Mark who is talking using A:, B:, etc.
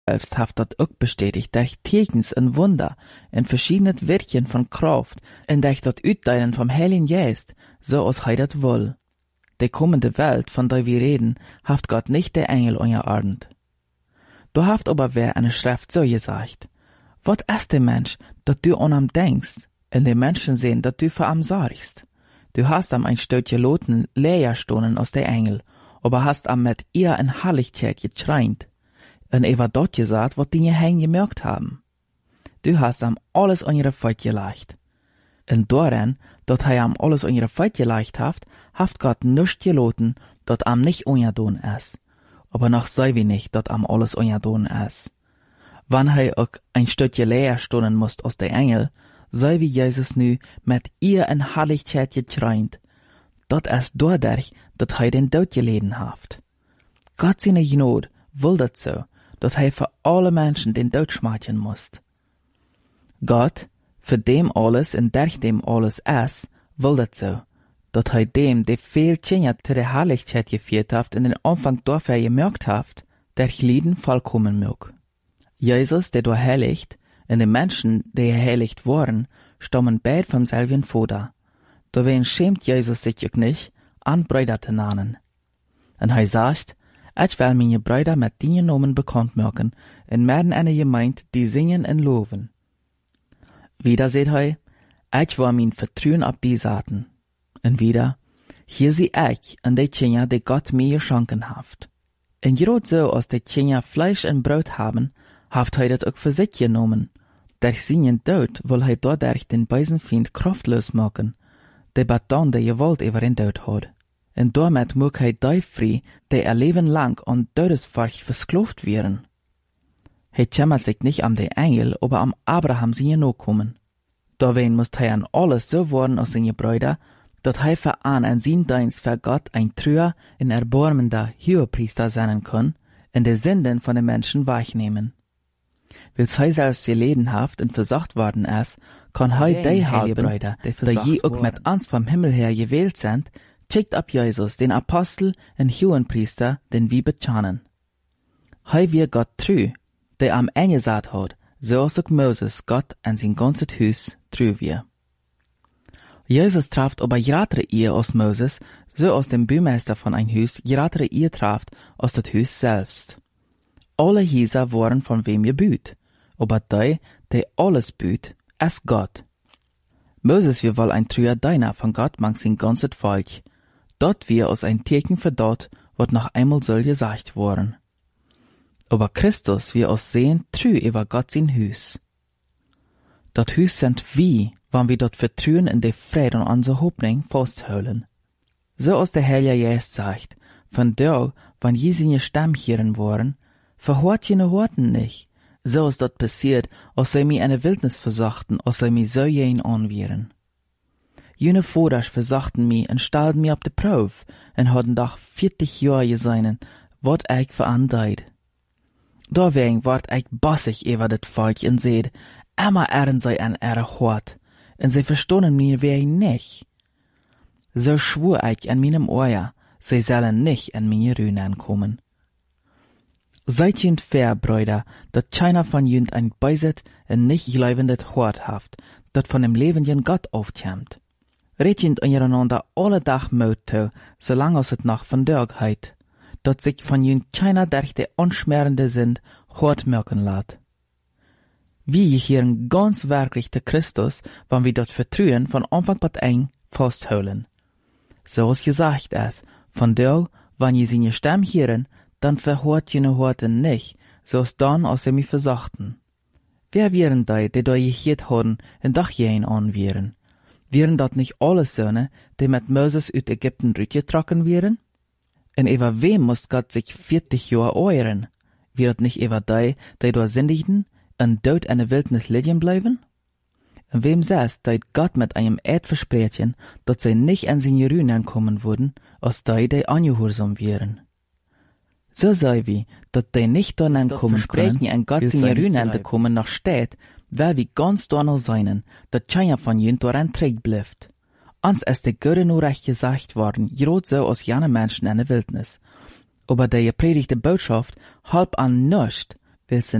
A: selbst haft dat ook bestätigt, durch Tekens und Wunder, in verschiedenen Wirkchen von Kraft, und durch dat Uitdeilen vom Heiligen Geist, so als hij dat will. Die kommende Welt, von der wir reden, haft Gott nicht der Engel unterordnet. Du haft aber wer eine Schrift so gesagt, wat ist der Mensch, dat du an am denkst, und die Menschen sehen, dat du für am sorgst. Du hast am ein Stück geloten Lehrstunden aus der Engel, aber hast am mit ihr in Herrlichkeit getreint, und er war dort gesagt, wat die Hängen gemerkt haben. Du hast am alles an ihre Feut gelegt. Und daran, dat hij am alles an ihre Feut gelegt haft Gott nicht geloten, dat am nicht ungedon ist. Aber noch sei wie nicht, dat am alles ungedon ist. Wann hij auch ein Stückchen Lehrstunden musst aus der Engel, sei wie Jesus nu mit ihr in Herrlichkeit getreint. Dat ist dadurch, dat hij den Tod geleden haft. Gott seine Gnade will dat so, dat hij für alle Menschen den Tod schmeicheln musst. Gott, für dem alles und durch dem alles ist, will dat so, dat hij dem, der viel Tschinja zu der Herrlichkeit geführt haft, in den Anfang dafür gemerkt haft, durch Lieden vollkommen mög. Jesus, der du heiligt, und die Menschen, die geheiligt worden, stammen beid vom selben Vater. Dawein schämt Jesus sich auch nicht, an Brüder zu nennen. Und hij sagt, ich will meine Brüder mit den Namen bekannt machen, und werden eine Gemeinde, die singen und loben. Wieder seht hij, ich will mein Vertrauen auf die Saten. Und wieder, hier sie ich und die Kinder, die Gott mir geschenken haft. Und gerade so, als die Kinder Fleisch und Brot haben, haft hij das auch für sich genommen. Durch seinen Tod will hij dadurch den bösen Feind kraftlos machen, der Baton der Gewalt über den Tod hat. Und damit mag hij die frei, die ihr Leben lang an Todesfurcht versklavt werden. Hij kümmert sich nicht um die Engel, aber am Abraham seine Nachkommen. Dawein muss hij an alles so worden aus seine Brüder, dat hij für an sein Dienst für Gott ein treuer und erbarmender Hohepriester sein kann, und die Sünden von den Menschen wahrnehmen. Weil's hij selbst geleden haft und versorgt worden ist, kann hij die heilige Brüder, die je auch mit uns vom Himmel her gewählt sind, schickt ab Jesus, den Apostel und Hohenpriester, den wir bekennen. Hij wir Gott treu, der am Ende gesagt hat, so als auch Moses Gott an sein ganzes Haus treu wir. Jesus traft aber gratere ihr aus Moses, so aus dem Bürgermeister von ein Haus gratere ihr traft aus das Haus selbst. Alle Häuser waren von wem gebüht, aber der alles büht, ist Gott. Moses wir wohl ein treuer Diener von Gott mang sein ganzes Volk. Dort wir aus ein Teken für dort, wird noch einmal soll gesagt worden. Aber Christus wir aus sehen treu über Gott sein Haus. Dat Haus sind wie, wann wir dort vertrauen in die Friede und unsere Hoffnung festhalten. So aus der Heilige Geist sagt, von da, wann je seine Stamm hören waren, verhört jene Worten nicht. So ist dort passiert, als sie mir eine Wildnis versachten, als sie mir so jen anwieren. Jene Vaters versachten mir und stellten mir auf die Probe und hatten doch 40 Jahre geseinen, wat ich verandeit. Deswegen ward ich bossig über das Volk und seht, immer ehren sei an ihre Hort, und sie verstonden mir wer nicht. So schwur ich an meinem Ohr, sie sollen nicht an meine Ruinen kommen. Seid jünd fair, Brüder, dat keiner von jünd ein Beiset und nicht gleibendet Hort haft, dat von dem lebenden Gott aufkämmt. Red jünd untereinander alle Tag Mut, solange es et noch von Dörgheit, dat sich von jünd keiner durch die unschmerende sind, Hort merken lässt. Wir hier ganz wirklich der Christus, wann wir dort vertrauen, von Anfang bis eng festhalten. So als gesagt ist, von da, wann je seine Stimme hören, dann verhört jene Horten nicht, so als dann, als sie mich versachten. Wer wären die da gehört haben, und doch jen anwären? Wären dat nicht alle Söhne, die mit Moses aus Ägypten rückgetragen wären? Und über wem muss Gott sich 40 Jahre ehren? Wäret nicht über die da sündigten, und dort in der Wildnis liegen bleiben? Und wem saß, dass Gott mit einem Eid versprechen, dass sie nicht an seine Ruinen kommen würden, als die angehorsam wären? So sei wie, dass die nicht daran kommen können, an Gott seine Ruinen zu kommen, noch steht, weil wir ganz danach seinen, dass keiner von ihnen daran trägt bleibt. Uns ist der Göre nur recht gesagt worden, gerade so als jene Menschen in der Wildnis. Aber die gepredigte Botschaft halb an nichts, weil se